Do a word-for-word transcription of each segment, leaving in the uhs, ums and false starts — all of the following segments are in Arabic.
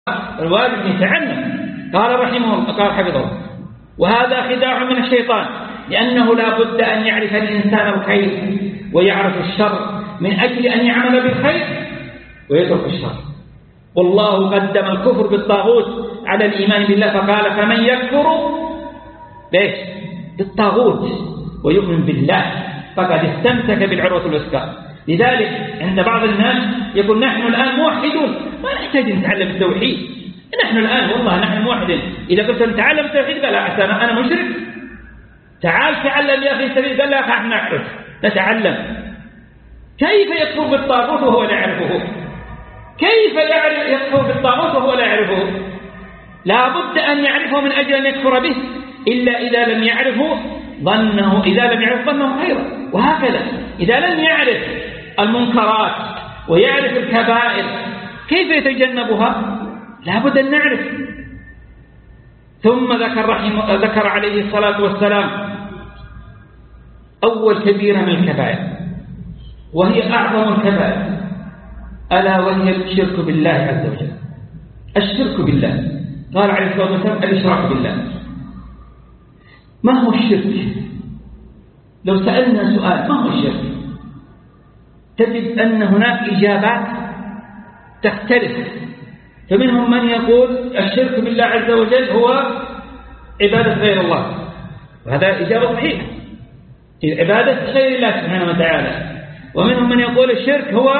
الواجب يتعلم. قال رحمه الله قال حفظه الله: وهذا خداع من الشيطان، لأنه لا بد أن يعرف الإنسان الخير ويعرف الشر من أجل أن يعمل بالخير ويترك الشر. والله قدم الكفر بالطاغوت على الإيمان بالله، فقال: فمن يكفر ليش بالطاغوت ويؤمن بالله فقد استمسك بالعروة الوثقى. لذلك عند بعض الناس يقول: نحن الآن موحدون، ما نحتاج نتعلم التوحيد، نحن الآن والله نحن موحدين. إذا قلت نتعلم التوحيد قال: أنا أنا مشرك. تعال تعلم يا أخي سبيل. قال: لا احنا نعرف نتعلم. كيف يكفر بالطاغوت وهو لا يعرفه؟ كيف يعرف يكفر بالطاغوت وهو لا يعرفه؟ لا بد أن يعرفه من أجل أن يكفر به، إلا إذا لم يعرفه ظنه إذا لم يعرف ظنه خيرا. وهكذا إذا لم يعرف المنكرات ويعرف الكبائر كيف يتجنبها؟ لا بد أن نعرف. ثم ذكر رحمه ذكر عليه الصلاة والسلام أول كبيرة من الكبائر، وهي أعظم الكبائر، ألا وهي الشرك بالله عز وجل. الشرك بالله، قال عليه الصلاة والسلام: الإشراك بالله. ما هو الشرك؟ لو سألنا سؤال: ما هو الشرك؟ تجد أن هناك إجابات تختلف. فمنهم من يقول الشرك بالله عز وجل هو عبادة غير الله، وهذا إجابة صحيحة، عبادة غير الله سبحانه وتعالى. ومنهم من يقول الشرك هو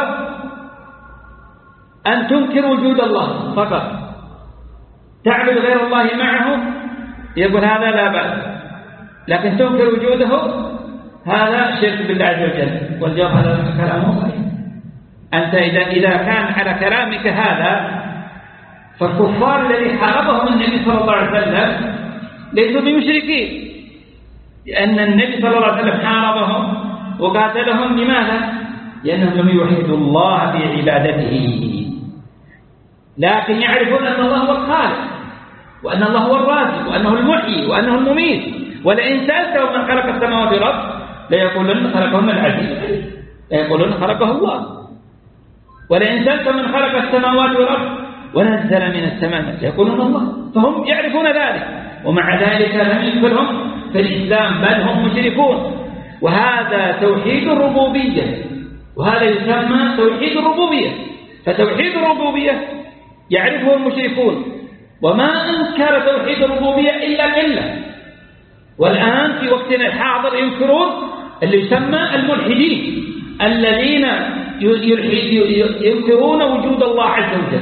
أن تنكر وجود الله فقط، تعبد غير الله معه، يقول هذا لا بأس، لكن تنكر وجوده هذا شرك بالله عز وجل. والجواب هذا كلامه صحيح. أنت إذا إذا كان على كلامك هذا، فالكفار الذي حاربهم النبي صلى الله عليه وسلم ليسوا بمشركين، لأن النبي صلى الله عليه وسلم حاربهم وقاتلهم. لماذا؟ لأنهم لم يوحدوا الله بعبادته، لكن يعرفون أن الله هو الخالق، وأن الله هو الرازق، وأنه المحيي، وأنه المميت. ولئن سألتهم من خلق السماوات والأرض ليقولن خلقهن العزيز، ليقولن خلقه الله. ولئن سألتهم من خلق السماوات والأرض ونزل من السماء ليقولون الله. فهم يعرفون ذلك، ومع ذلك لم يدخلهم في الإسلام، بل هم مشركون. وهذا توحيد الربوبية، وهذا يسمى توحيد الربوبية. فتوحيد الربوبية يعرفه المشركون، وما أنكر توحيد الربوبية إلا قلة. والآن في وقتنا الحاضر ينكرون اللي يسمى الملحدين، الذين ينكرون وجود الله عز وجل.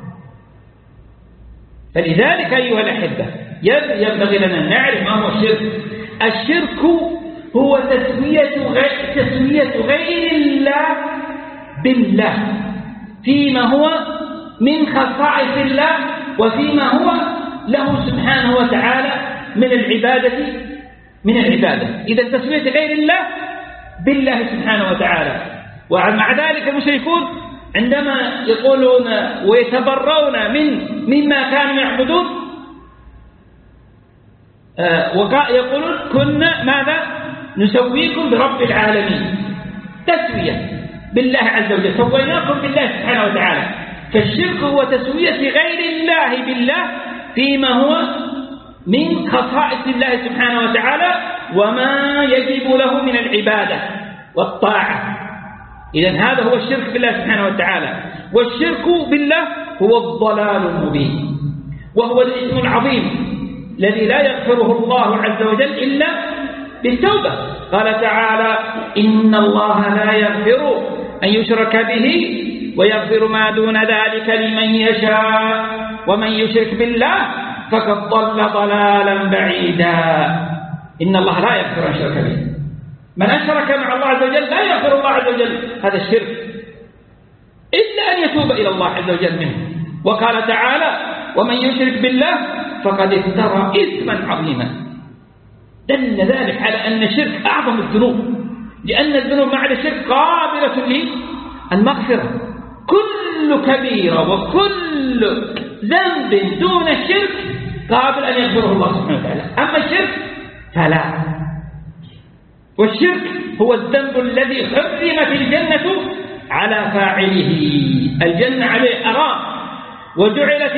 فلذلك أيها الأحبة ينبغي لنا أن نعرف ما هو الشرك. الشرك هو تسوية غير, تسوية غير الله بالله فيما هو من خصائص الله، وفيما هو له سبحانه وتعالى من العبادة من العبادة إذا تسوية غير الله بالله سبحانه وتعالى. ومع ذلك المشركون عندما يقولون ويتبرون من مما كانوا يعبدون ويقولون كنا ماذا نسويكم برب العالمين، تسوية بالله عز وجل، سويناكم بالله سبحانه وتعالى. فالشرك هو تسوية غير الله بالله فيما هو من خصائص الله سبحانه وتعالى وما يجب له من العبادة والطاعة. إذن هذا هو الشرك بالله سبحانه وتعالى. والشرك بالله هو الضلال المبين، وهو الإثم العظيم الذي لا يغفره الله عز وجل إلا بالتوبة. قال تعالى: إن الله لا يغفر أن يشرك به ويغفر ما دون ذلك لمن يشاء ومن يشرك بالله فقد ضل ضلالا بعيدا. إن الله لا يغفر أن يشرك به، من أشرك مع الله عز وجل لا يغفر الله عز وجل هذا الشرك إلا أن يتوب إلى الله عز وجل منه. وقال تعالى: ومن يشرك بالله فقد افترى إثما عظيما. دل ذلك على أن الشرك أعظم الذنوب، لأن الذنوب مع الشرك قابلة للمغفرة. كل كبيرة وكل ذنب دون الشرك قابل أن يغفره الله سبحانه وتعالى، أما الشرك فلا. والشرك هو الذنب الذي حرمت الجنة على فاعله، الجنة عليه حرام وجعلت